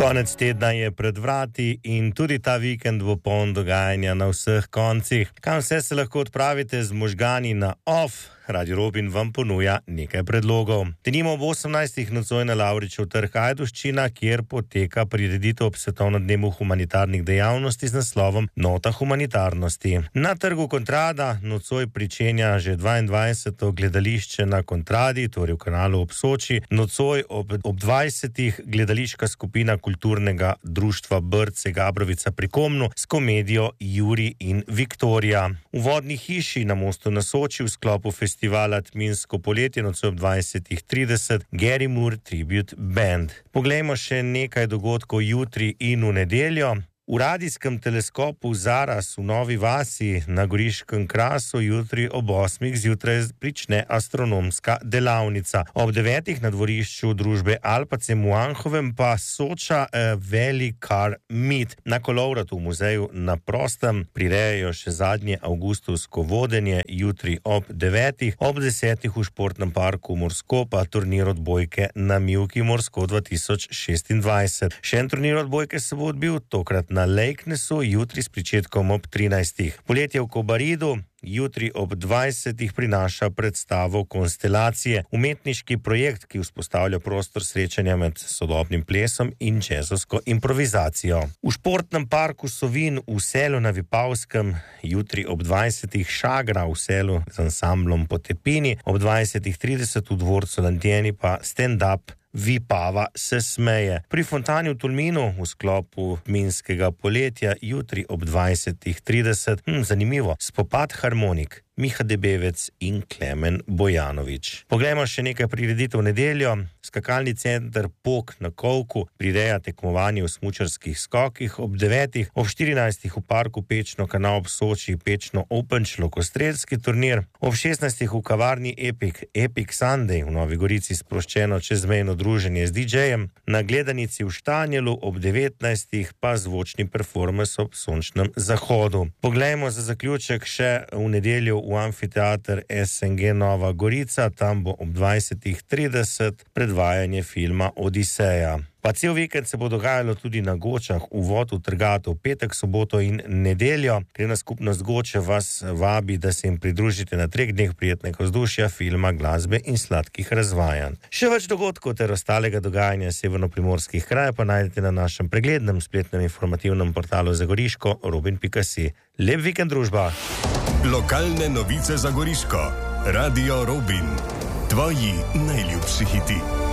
Konec tedna je pred vrati in tudi ta vikend bo poln dogajanja na vseh koncih. Kam vse se lahko odpravite z možgani na off? Radio Robin vam ponuja nekaj predlogov. Denimo ob 18. nocoj na Lavričev trg Ajdovščina, kjer poteka prireditev ob svetovnem dnevu humanitarnih dejavnosti z naslovom Nota humanitarnosti. Na trgu Kontrada nocoj pričenja že 22. gledališče na Kontradi, torej v kanalu ob Soči. Nocoj ob 20. gledališka skupina kulturnega društva Brce Gabrovica pri Komnu s komedijo Juri in Viktorija. V vodni hiši na Mostu na Soči v sklopu festivala Tminsko poletje nocoj ob 20:30 Gary Moore Tribute Band. Poglejmo še nekaj dogodkov jutri in v nedeljo. V radijskem teleskopu Zaras v Novi Vasi na Goriškem krasu jutri ob 8. zjutraj prične astronomska delavnica. Ob 9. na dvorišču družbe Alpacem v Anhovem pa Soča Valley Car Meet. Na kolovratu v muzeju na prostem prirejajo še zadnje avgustovsko vodenje jutri ob 9. Ob 10. v športnem parku Morsko pa turnir odbojke na Mivki Morsko 2026. Še en turnir odbojke se bo odbil, tokrat na Lejknesu, jutri s pričetkom ob 13. Poletje v Kobaridu jutri ob 20. prinaša predstavo Konstelacije, umetniški projekt, ki vzpostavlja prostor srečanja med sodobnim plesom in džezovsko improvizacijo. V športnem parku Sovin v Selu na Vipavskem jutri ob 20. Šagra v Selu z ansamblom Potepini, ob 20:30 v dvorcu Landjeni pa stand-up Vipava se smeje. Pri Fontani v Tolminu v sklopu Minskega poletja jutri ob 20:30 zanimivo, spopad harmonik Miha Debevec in Klemen Bojanović. Poglejmo še nekaj prireditev v nedeljo. Skakalni center Pok na Kolku prireja tekmovanje v smučarskih skokih ob 9. Ob 14. v parku Pečno kanal ob Soči Pečno Open šlokostrelski turnir. Ob 16. v kavarni Epic Sunday v Novi Gorici sproščeno čezmejno druženje z DJ-jem. Na gledanici v Štanjelu ob 19. pa zvočni performance ob sončnem zahodu. Poglejmo za zaključek še v nedeljo v amfiteater SNG Nova Gorica, tam bo ob 20:30 predvajanje filma Odiseja. Pa cel vikend se bo dogajalo tudi na Gočah, uvod v Trgatov, petek, soboto in nedeljo. Krajevna skupnost Goče vas vabi, da se jim pridružite na 3 dneh prijetnega vzdušja, filma, glasbe in sladkih razvajanj. Še več dogodkov ter ostalega dogajanja severnoprimorskih krajev pa najdete na našem preglednem spletnem informativnem portalu za Goriško robin.si. Lep vikend, družba! Lokalne novice za Goriško. Radio Robin. Tvoji najljubši hiti.